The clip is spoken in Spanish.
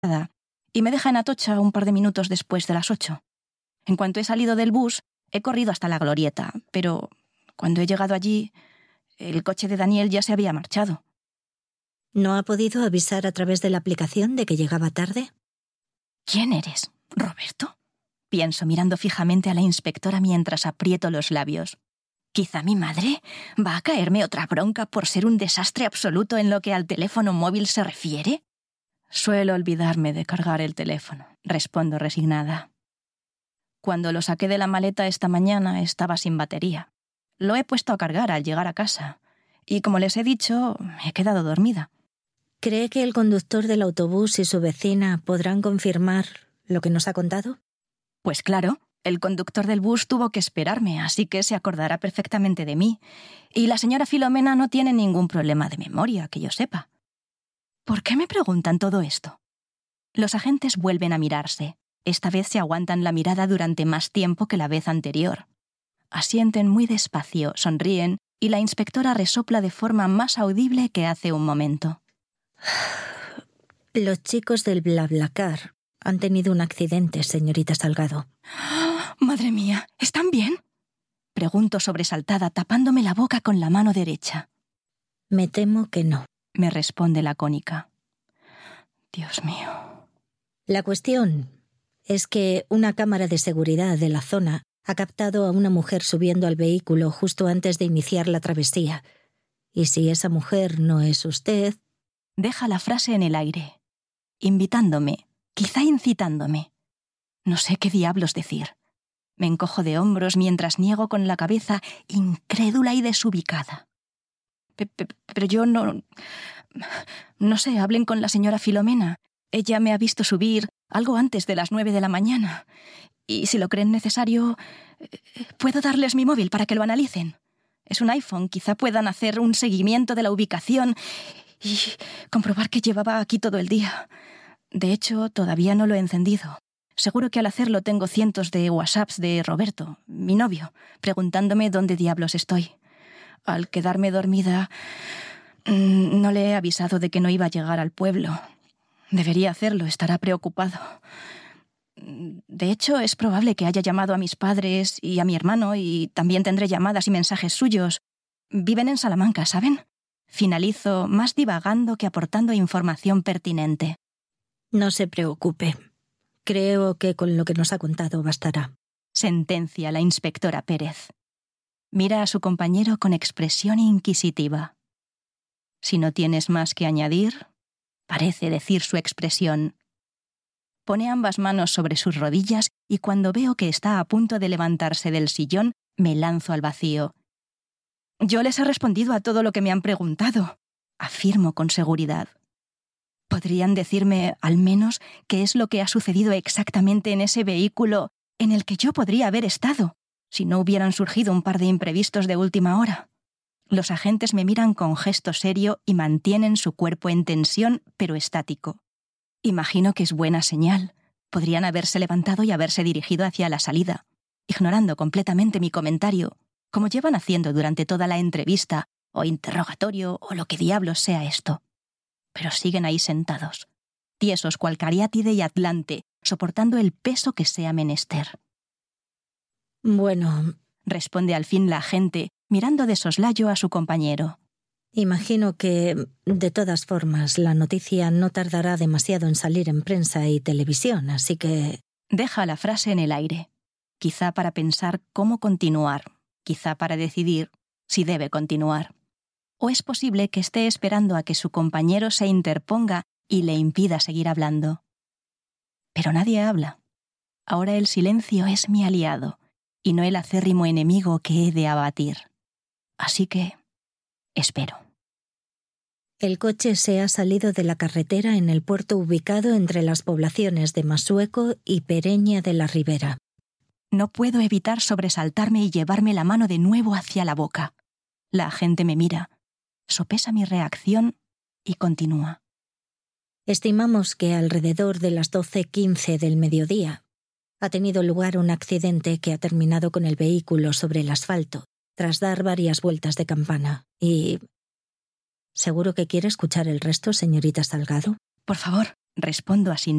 y me deja en Atocha un par de minutos después de las 8. En cuanto he salido del bus, he corrido hasta la glorieta, pero cuando he llegado allí, el coche de Daniel ya se había marchado. ¿No ha podido avisar a través de la aplicación de que llegaba tarde? ¿Quién eres, Roberto? Pienso mirando fijamente a la inspectora mientras aprieto los labios. Quizá mi madre va a caerme otra bronca por ser un desastre absoluto en lo que al teléfono móvil se refiere. Suelo olvidarme de cargar el teléfono, respondo resignada. Cuando lo saqué de la maleta esta mañana estaba sin batería. Lo he puesto a cargar al llegar a casa y, como les he dicho, he quedado dormida. ¿Cree que el conductor del autobús y su vecina podrán confirmar lo que nos ha contado? Pues claro, el conductor del bus tuvo que esperarme, así que se acordará perfectamente de mí. Y la señora Filomena no tiene ningún problema de memoria, que yo sepa. ¿Por qué me preguntan todo esto? Los agentes vuelven a mirarse. Esta vez se aguantan la mirada durante más tiempo que la vez anterior. Asienten muy despacio, sonríen y la inspectora resopla de forma más audible que hace un momento. Los chicos del BlaBlaCar han tenido un accidente, señorita Salgado. ¡Madre mía! ¿Están bien? Pregunto sobresaltada, tapándome la boca con la mano derecha. Me temo que no, me responde lacónica. Dios mío. La cuestión es que una cámara de seguridad de la zona ha captado a una mujer subiendo al vehículo justo antes de iniciar la travesía. Y si esa mujer no es usted... Deja la frase en el aire, invitándome, quizá incitándome. No sé qué diablos decir. Me encojo de hombros mientras niego con la cabeza, incrédula y desubicada. Pero yo no... No sé, hablen con la señora Filomena. Ella me ha visto subir algo antes de las 9 de la mañana. Y si lo creen necesario, puedo darles mi móvil para que lo analicen. Es un iPhone, quizá puedan hacer un seguimiento de la ubicación y comprobar que llevaba aquí todo el día. De hecho, todavía no lo he encendido. Seguro que al hacerlo tengo cientos de WhatsApps de Roberto, mi novio, preguntándome dónde diablos estoy. Al quedarme dormida, no le he avisado de que no iba a llegar al pueblo. Debería hacerlo, estará preocupado. De hecho, es probable que haya llamado a mis padres y a mi hermano y también tendré llamadas y mensajes suyos. Viven en Salamanca, ¿saben? Finalizo más divagando que aportando información pertinente. No se preocupe. Creo que con lo que nos ha contado bastará. Sentencia la inspectora Pérez. Mira a su compañero con expresión inquisitiva. Si no tienes más que añadir, parece decir su expresión. Pone ambas manos sobre sus rodillas y cuando veo que está a punto de levantarse del sillón, me lanzo al vacío. Yo les he respondido a todo lo que me han preguntado, afirmo con seguridad. ¿Podrían decirme, al menos, qué es lo que ha sucedido exactamente en ese vehículo en el que yo podría haber estado, si no hubieran surgido un par de imprevistos de última hora? Los agentes me miran con gesto serio y mantienen su cuerpo en tensión, pero estático. Imagino que es buena señal. Podrían haberse levantado y haberse dirigido hacia la salida, ignorando completamente mi comentario, como llevan haciendo durante toda la entrevista, o interrogatorio, o lo que diablos sea esto. Pero siguen ahí sentados, tiesos cual Cariátide y Atlante, soportando el peso que sea menester. Bueno, responde al fin la agente, mirando de soslayo a su compañero. Imagino que, de todas formas, la noticia no tardará demasiado en salir en prensa y televisión, así que... Deja la frase en el aire, quizá para pensar cómo continuar, quizá para decidir si debe continuar. O es posible que esté esperando a que su compañero se interponga y le impida seguir hablando. Pero nadie habla. Ahora el silencio es mi aliado, y no el acérrimo enemigo que he de abatir. Así que... espero. El coche se ha salido de la carretera en el puerto ubicado entre las poblaciones de Masueco y Pereña de la Ribera. No puedo evitar sobresaltarme y llevarme la mano de nuevo hacia la boca. La agente me mira, sopesa mi reacción y continúa. Estimamos que alrededor de las 12:15 del mediodía ha tenido lugar un accidente que ha terminado con el vehículo sobre el asfalto, tras dar varias vueltas de campana. Y... ¿seguro que quiere escuchar el resto, señorita Salgado? Por favor. respondo así.